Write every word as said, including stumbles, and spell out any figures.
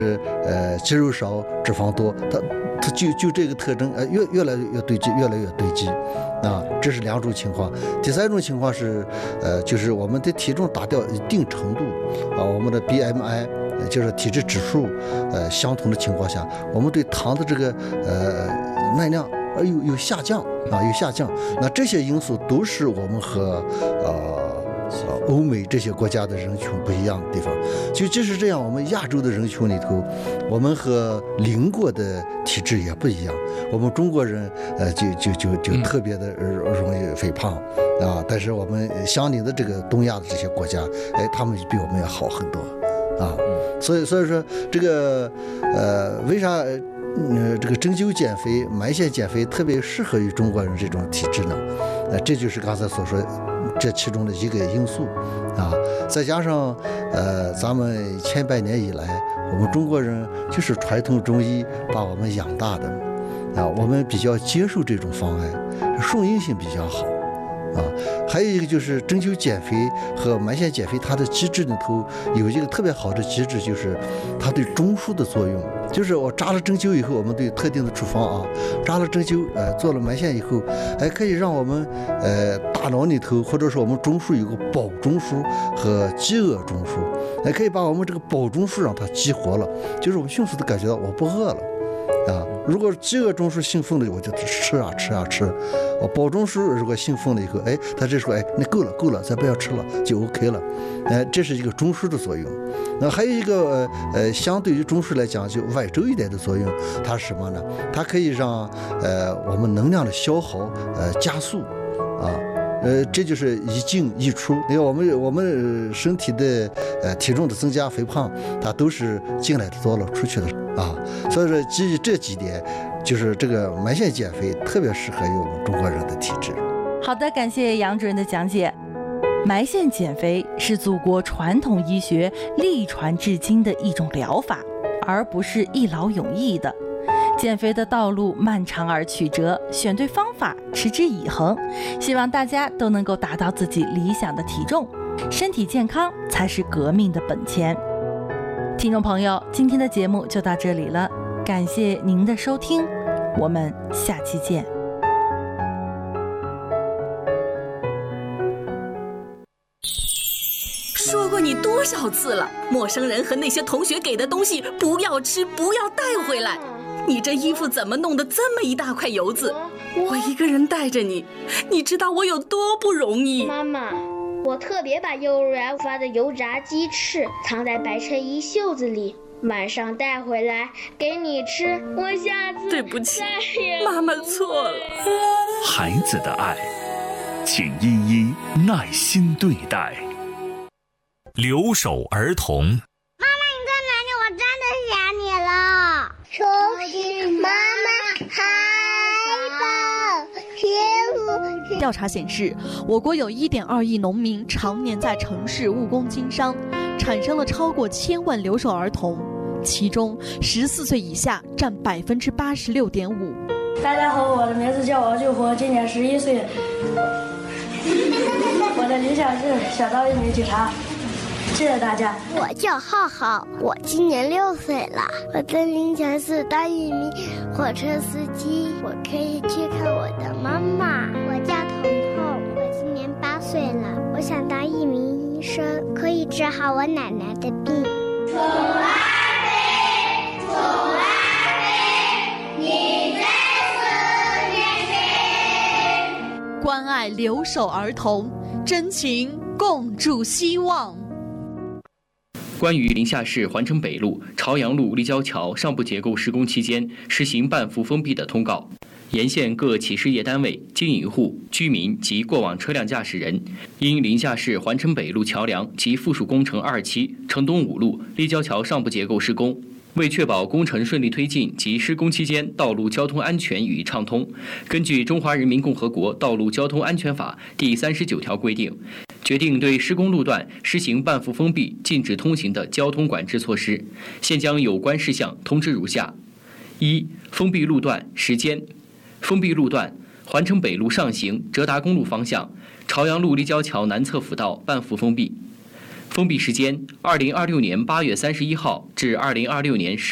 呃肌肉少脂肪多，它它就就这个特征呃越越来越堆积，越来越堆积啊，这是两种情况。第三种情况是呃就是我们的体重达到一定程度啊，我们的 B M I 就是体质指数呃相同的情况下，我们对糖的这个呃耐量而有有下降啊，有下降。那这些因素都是我们和呃。呃，欧美这些国家的人群不一样的地方，就即使这样，我们亚洲的人群里头，我们和邻国的体质也不一样。我们中国人，呃，就就就就特别的容易肥胖啊，但是我们相邻的这个东亚的这些国家，哎，他们比我们要好很多啊。所以所以说这个呃，为啥呃这个针灸减肥、埋线减肥特别适合于中国人这种体质呢？呃，这就是刚才所说。这其中的一个因素啊，再加上呃，咱们千百年以来，我们中国人就是传统中医把我们养大的啊，我们比较接受这种方案，顺应性比较好啊。还有一个就是针灸减肥和埋线减肥，它的机制里头有一个特别好的机制，就是它对中枢的作用。就是我扎了针灸以后，我们对特定的处方啊，扎了针灸，呃，做了埋线以后，还可以让我们呃大脑里头或者说我们中枢有个保中枢和饥饿中枢，还可以把我们这个保中枢让它激活了，就是我们迅速的感觉到我不饿了。啊，如果饥饿中枢兴奋了，我就吃啊吃啊吃。我保中枢如果兴奋了以后，哎，他这时候哎，那够了够了，咱不要吃了，就 OK 了。哎，这是一个中枢的作用。那还有一个呃呃，相对于中枢来讲，就外周一点的作用，它是什么呢？它可以让呃我们能量的消耗呃加速啊。呃，这就是一进一出。因为我们我们身体的呃体重的增加、肥胖，它都是进来的多了，出去的啊。所以说，基于这几点，就是这个埋线减肥特别适合于我们中国人的体质。 好的，感谢杨主任的讲解。埋线减肥是祖国传统医学历传至今的一种疗法，而不是一劳永逸的。减肥的道路漫长而曲折，选对方法，持之以恒，希望大家都能够达到自己理想的体重。身体健康才是革命的本钱。听众朋友，今天的节目就到这里了，感谢您的收听，我们下期见。 说过你多少次了，陌生人和那些同学给的东西不要吃，不要带回来。你这衣服怎么弄得这么一大块油渍？我一个人带着你，你知道我有多不容易。 妈妈，我特别把幼儿园发的油炸鸡翅藏在白衬衣袖子里，晚上带回来给你吃。我下次对不起，妈妈错了。 孩子的爱，请一一耐心对待。留守儿童。 妈妈，你在哪里？我真的想你了。收听妈妈海报节目。 调查显示，我国有 一点二亿农民常年在城市务工经商，产生了超过千万留守儿童，其中十四岁以下占百分之八十六点五。 大家好，我的名字叫王救活，今年十一岁。我的理想是想当一名警察。谢谢大家。 我叫浩浩，我今年六岁了。我的理想是当一名火车司机，我可以去看我的妈妈。我叫彤彤，我今年八岁了。我想当一名医生，可以治好我奶奶的病。 宠爱妃，宠爱妃，你在思念谁？ 关爱留守儿童，真情共筑希望。 关于临夏市环城北路、朝阳路立交桥上部结构施工期间实行半幅封闭的通告，沿线各企事业单位、经营户、居民及过往车辆驾驶人，因临夏市环城北路桥梁及附属工程二期城东五路立交桥上部结构施工，为确保工程顺利推进及施工期间道路交通安全与畅通，根据《中华人民共和国道路交通安全法》第三十九条规定，决定对施工路段实行半幅封闭、禁止通行的交通管制措施。现将有关事项通知如下：一、封闭路段时间。封闭路段：环城北路上行折达公路方向，朝阳路立交桥南侧辅道半幅封闭。 封闭时间：二零二六年八月三十一号至二零二六年十。